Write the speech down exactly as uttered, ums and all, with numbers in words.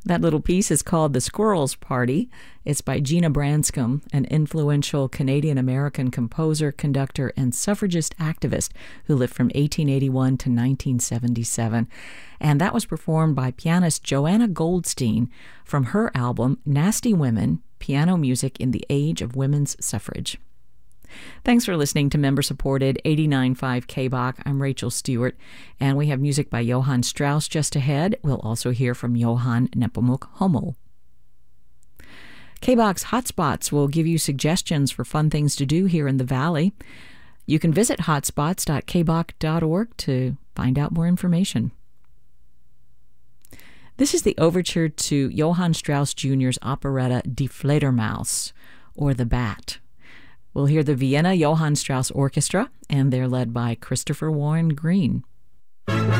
That little piece is called The Squirrels Party. It's by Gina Branscombe, an influential Canadian-American composer, conductor, and suffragist activist who lived from eighteen eighty-one to nineteen seventy-seven. And that was performed by pianist Joanna Goldstein from her album Nasty Women, Piano Music in the Age of Women's Suffrage. Thanks for listening to member-supported eighty-nine point five K B O C. I'm Rachel Stewart, and we have music by Johann Strauss just ahead. We'll also hear from Johann Nepomuk Hummel. K B O C's Hotspots will give you suggestions for fun things to do here in the Valley. You can visit hotspots dot k b o c dot org to find out more information. This is the overture to Johann Strauss Junior's operetta Die Fledermaus, or The Bat. We'll hear the Vienna Johann Strauss Orchestra, and they're led by Christopher Warren Green.